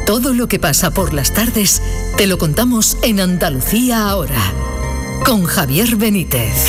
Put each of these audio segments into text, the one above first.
Todo lo que pasa por las tardes te lo contamos en Andalucía Ahora, con Javier Benítez.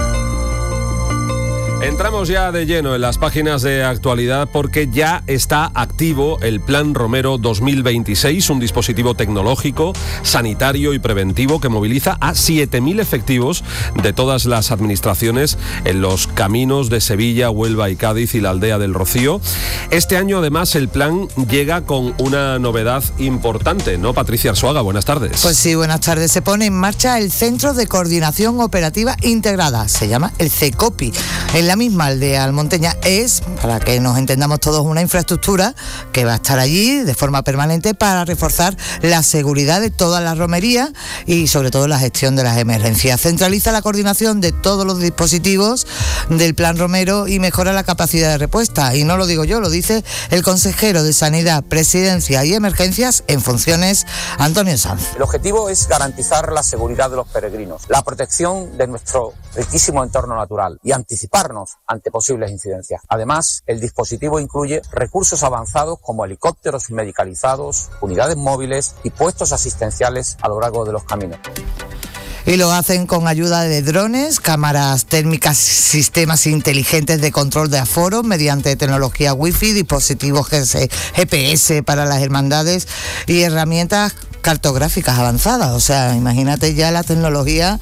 Entramos ya de lleno en las páginas de actualidad porque ya está activo el Plan Romero 2026, un dispositivo tecnológico, sanitario y preventivo que moviliza a 7.000 efectivos de todas las administraciones en los caminos de Sevilla, Huelva y Cádiz y la aldea del Rocío. Este año además el plan llega con una novedad importante, ¿no, Patricia Arzuaga? Buenas tardes. Pues sí, buenas tardes. Se pone en marcha el Centro de Coordinación Operativa Integrada, se llama el CECOPI. En la misma aldea almonteña es, para que nos entendamos todos, una infraestructura que va a estar allí de forma permanente para reforzar la seguridad de todas las romerías y sobre todo la gestión de las emergencias. Centraliza la coordinación de todos los dispositivos del Plan Romero y mejora la capacidad de respuesta. Y no lo digo yo, lo dice el consejero de Sanidad, Presidencia y Emergencias en funciones, Antonio Sanz. El objetivo es garantizar la seguridad de los peregrinos, la protección de nuestro riquísimo entorno natural y anticiparnos ante posibles incidencias. Además, el dispositivo incluye recursos avanzados como helicópteros medicalizados, unidades móviles y puestos asistenciales a lo largo de los caminos. Y lo hacen con ayuda de drones, cámaras térmicas, sistemas inteligentes de control de aforo mediante tecnología wifi, dispositivos GPS para las hermandades y herramientas cartográficas avanzadas. O sea, imagínate, ya la tecnología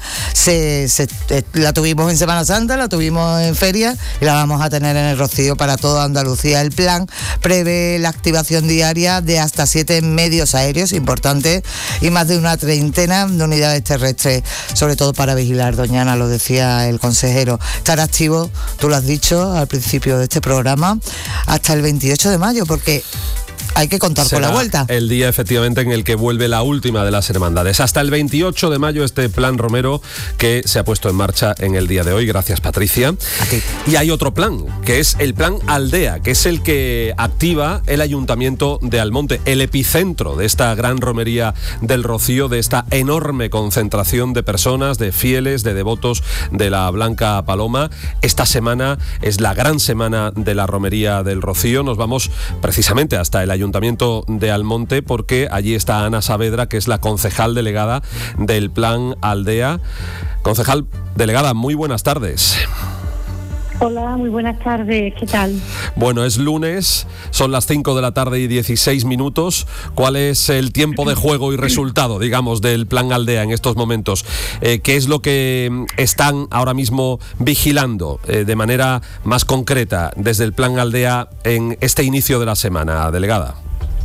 la tuvimos en Semana Santa, la tuvimos en feria y la vamos a tener en el Rocío para toda Andalucía. El plan prevé la activación diaria de hasta 7 medios aéreos importantes y más de una treintena de unidades terrestres, sobre todo para vigilar, Doñana, lo decía el consejero. Estará activo, tú lo has dicho al principio de este programa, hasta el 28 de mayo, porque hay que contar con la vuelta. El día efectivamente en el que vuelve la última de las hermandades. Hasta el 28 de mayo este Plan Romero que se ha puesto en marcha en el día de hoy. Gracias, Patricia. A ti. Y hay otro plan, que es el Plan Aldea, que es el que activa el Ayuntamiento de Almonte, el epicentro de esta gran romería del Rocío, de esta enorme concentración de personas, de fieles, de devotos de la Blanca Paloma. Esta semana es la gran semana de la romería del Rocío. Nos vamos precisamente hasta el Ayuntamiento de Almonte porque allí está Ana Saavedra, que es la concejal delegada del Plan Aldea. Concejal delegada, muy buenas tardes. Hola, muy buenas tardes, ¿qué tal? Bueno, es lunes, son las 5 de la tarde y 16 minutos. ¿Cuál es el tiempo de juego y resultado, digamos, del Plan Aldea en estos momentos? ¿Qué es lo que están ahora mismo vigilando de manera más concreta desde el Plan Aldea en este inicio de la semana, delegada?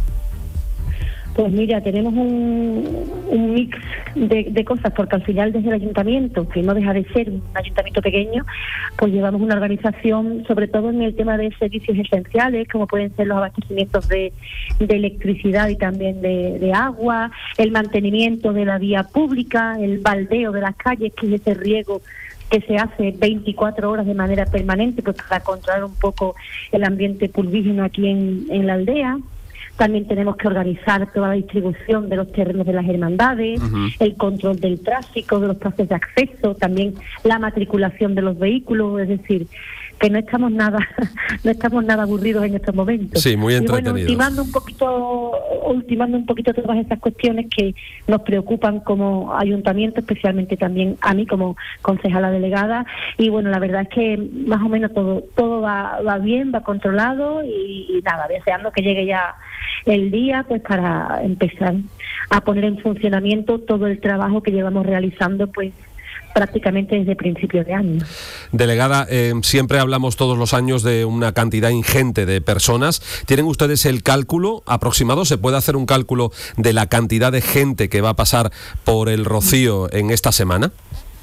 Pues mira, tenemos un mix de cosas, porque al final desde el ayuntamiento, que no deja de ser un ayuntamiento pequeño, pues llevamos una organización, sobre todo en el tema de servicios esenciales, como pueden ser los abastecimientos de electricidad y también de agua, el mantenimiento de la vía pública, el baldeo de las calles, que es ese riego que se hace 24 horas de manera permanente, pues para controlar un poco el ambiente pulvígeno aquí en la aldea. También tenemos que organizar toda la distribución de los terrenos de las hermandades, el control del tráfico, de los pasos de acceso, también la matriculación de los vehículos, es decir, que no estamos nada aburridos en estos momentos. Sí, muy entretenidos. Y bueno, ultimando un poquito todas esas cuestiones que nos preocupan como ayuntamiento, especialmente también a mí como concejala delegada. Y bueno, la verdad es que más o menos todo va bien, va controlado y nada, deseando que llegue ya el día pues para empezar a poner en funcionamiento todo el trabajo que llevamos realizando pues prácticamente desde principios de año. Delegada, siempre hablamos todos los años de una cantidad ingente de personas. ¿Tienen ustedes el cálculo aproximado? ¿Se puede hacer un cálculo de la cantidad de gente que va a pasar por el Rocío en esta semana?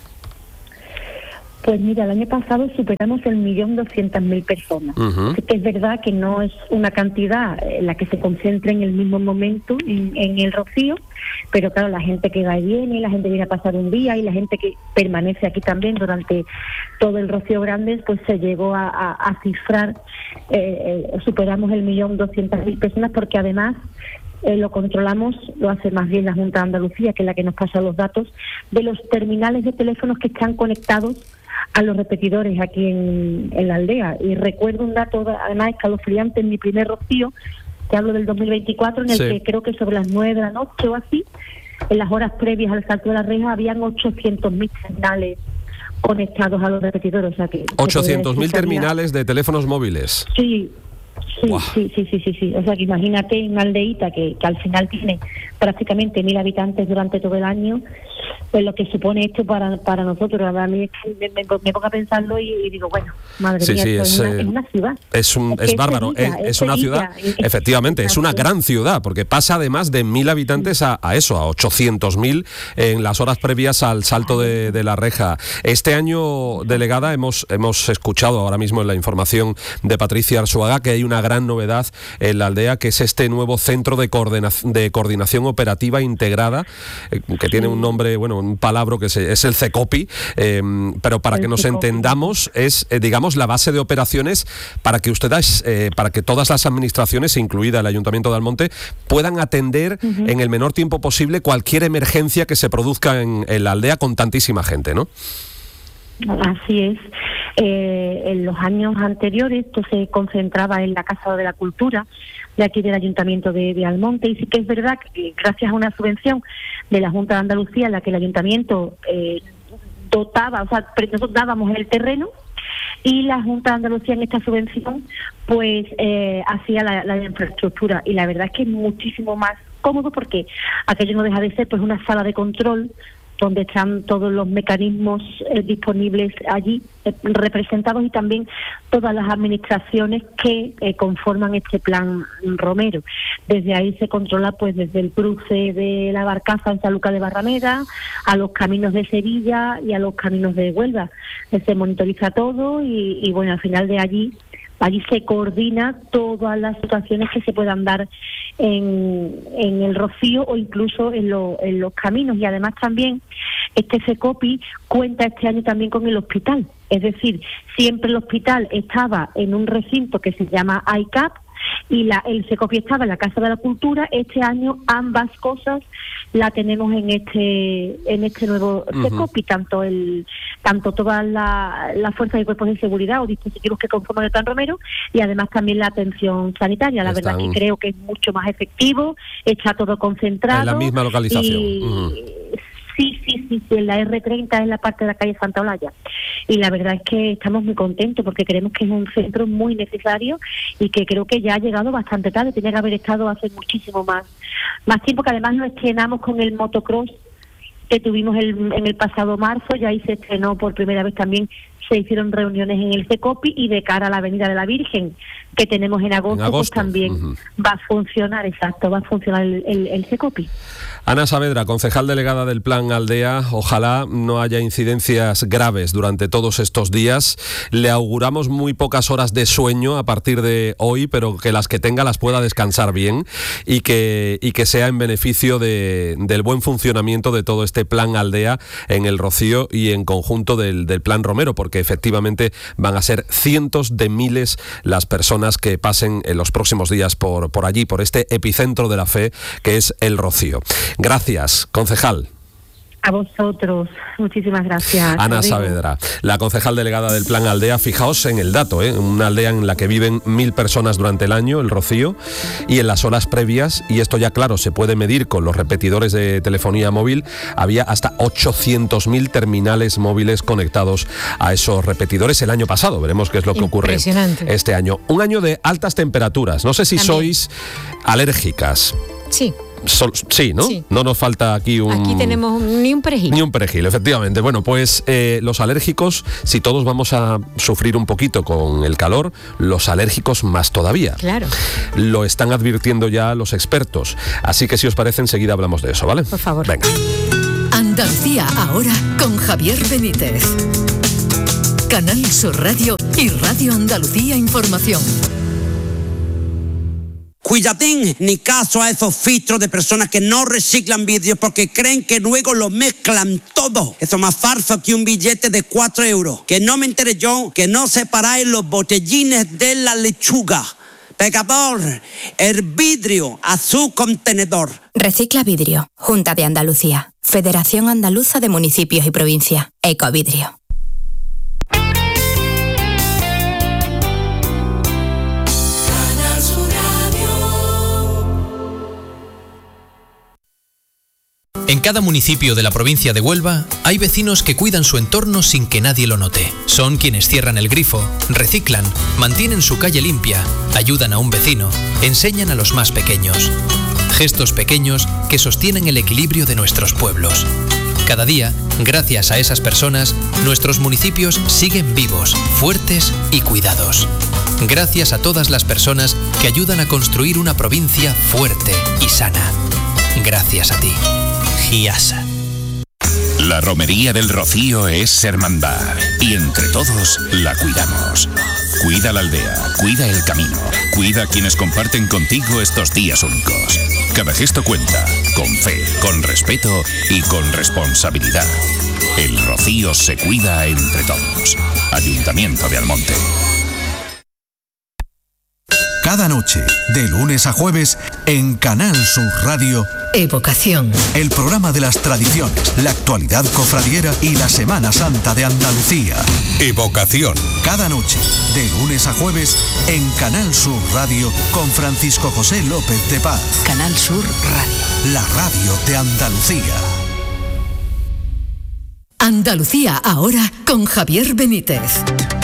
Pues mira, el año pasado superamos 1.200.000 personas. Así que es verdad que no es una cantidad en la que se concentra en el mismo momento en el Rocío, pero claro, la gente que va y viene, la gente que viene a pasar un día y la gente que permanece aquí también durante todo el Rocío Grande, pues se llegó a cifrar, superamos 1.200.000 personas, porque además lo controlamos, lo hace más bien la Junta de Andalucía, que es la que nos pasa los datos de los terminales de teléfonos que están conectados a los repetidores aquí en la aldea. Y recuerdo un dato además escalofriante: en mi primer Rocío te hablo del 2024, en el que creo que sobre las 9 de la noche o así, en las horas previas al salto de la reja, habían 800.000 terminales conectados a los repetidores. O sea que 800.000 terminales de teléfonos móviles. Sí. O sea que imagínate una aldeíta que al final tiene prácticamente 1.000 habitantes durante todo el año, pues lo que supone esto para nosotros. A mí es que me pongo a pensarlo y digo, bueno, madre mía, es una ciudad. Es bárbaro, es una ciudad, efectivamente, es una gran ciudad, porque pasa además de 1.000 habitantes a 800.000 en las horas previas al salto de la reja. Este año, delegada, hemos escuchado ahora mismo en la información de Patricia Arzuaga que hay una gran novedad en la aldea, que es este nuevo centro de coordinación operativa integrada, que tiene un nombre, bueno, un palabra que es el CECOPI, pero para que nos entendamos, es, digamos, la base de operaciones para que ustedes, para que todas las administraciones, incluida el Ayuntamiento de Almonte, puedan atender en el menor tiempo posible cualquier emergencia que se produzca en la aldea con tantísima gente, ¿no? Así es. En los años anteriores esto se concentraba en la Casa de la Cultura de aquí del Ayuntamiento de Almonte, y sí que es verdad que gracias a una subvención de la Junta de Andalucía en la que el Ayuntamiento dotaba, o sea, nosotros dábamos el terreno y la Junta de Andalucía en esta subvención pues hacía la infraestructura, y la verdad es que es muchísimo más cómodo porque aquello no deja de ser pues una sala de control donde están todos los mecanismos disponibles allí representados, y también todas las administraciones que conforman este plan Romero. Desde ahí se controla pues desde el cruce de la Barcaza en Sanlúcar de Barrameda a los caminos de Sevilla y a los caminos de Huelva. Se monitoriza todo y bueno, al final de allí se coordina todas las situaciones que se puedan dar en el Rocío o incluso en los caminos. Y además también este CECOPI cuenta este año también con el hospital. Es decir, siempre el hospital estaba en un recinto que se llama ICAP y el CECOPI estaba en la Casa de la Cultura. Este año ambas cosas la tenemos en este nuevo CECOPI, tanto todas las fuerzas y cuerpos de seguridad o dispositivos que conforman el Plan Romero, y además también la atención sanitaria. La verdad que creo que es mucho más efectivo, está todo concentrado. En la misma localización. Sí, en la R30 es la parte de la calle Santa Olalla. Y la verdad es que estamos muy contentos porque creemos que es un centro muy necesario y que creo que ya ha llegado bastante tarde. Tenía que haber estado hace muchísimo más tiempo, que además nos estrenamos con el motocross que tuvimos en el pasado marzo. Ya ahí se estrenó por primera vez también. Se hicieron reuniones en el CECOPI, y de cara a la Avenida de la Virgen que tenemos en agosto. Pues también va a funcionar, el CECOPI. Ana Saavedra, concejal delegada del Plan Aldea, ojalá no haya incidencias graves durante todos estos días. Le auguramos muy pocas horas de sueño a partir de hoy, pero que las que tenga las pueda descansar bien y que sea en beneficio del buen funcionamiento de todo este Plan Aldea en el Rocío y en conjunto del Plan Romero, porque efectivamente van a ser cientos de miles las personas que pasen en los próximos días por allí, por este epicentro de la fe que es el Rocío. Gracias, concejal. A vosotros, muchísimas gracias. Ana Saavedra, la concejal delegada del Plan Aldea. Fijaos en el dato, una aldea en la que viven 1.000 personas durante el año, el Rocío, y en las horas previas, y esto ya claro se puede medir con los repetidores de telefonía móvil, había hasta 800.000 terminales móviles conectados a esos repetidores el año pasado. Veremos qué es lo que ocurre este año. Un año de altas temperaturas. No sé si sois alérgicas. Sí. Sí, ¿no? Sí. No nos falta aquí Aquí tenemos ni un perejil. Ni un perejil, efectivamente. Bueno, pues los alérgicos, si todos vamos a sufrir un poquito con el calor, los alérgicos más todavía. Claro. Lo están advirtiendo ya los expertos. Así que si os parece, enseguida hablamos de eso, ¿vale? Por favor. Venga. Andalucía ahora con Javier Benítez. Canal Sur Radio y Radio Andalucía Información. Cuidadín, ni caso a esos filtros de personas que no reciclan vídeos porque creen que luego lo mezclan todo. Eso es más falso que un billete de 4 euros. Que no me enteré yo, que no separáis los botellines de la lechuga. Pegador, el vidrio a su contenedor. Recicla Vidrio, Junta de Andalucía, Federación Andaluza de Municipios y Provincias, Ecovidrio. En cada municipio de la provincia de Huelva hay vecinos que cuidan su entorno sin que nadie lo note. Son quienes cierran el grifo, reciclan, mantienen su calle limpia, ayudan a un vecino, enseñan a los más pequeños. Gestos pequeños que sostienen el equilibrio de nuestros pueblos. Cada día, gracias a esas personas, nuestros municipios siguen vivos, fuertes y cuidados. Gracias a todas las personas que ayudan a construir una provincia fuerte y sana. Gracias a ti. Giasa. La romería del Rocío es hermandad y entre todos la cuidamos. Cuida la aldea, cuida el camino, cuida a quienes comparten contigo estos días únicos. Cada gesto cuenta, con fe, con respeto y con responsabilidad. El Rocío se cuida entre todos. Ayuntamiento de Almonte. Cada noche, de lunes a jueves, en Canal Sur Radio, Evocación. El programa de las tradiciones, la actualidad cofradiera y la Semana Santa de Andalucía. Evocación. Cada noche, de lunes a jueves, en Canal Sur Radio, con Francisco José López de Paz. Canal Sur Radio. La radio de Andalucía. Andalucía ahora con Javier Benítez.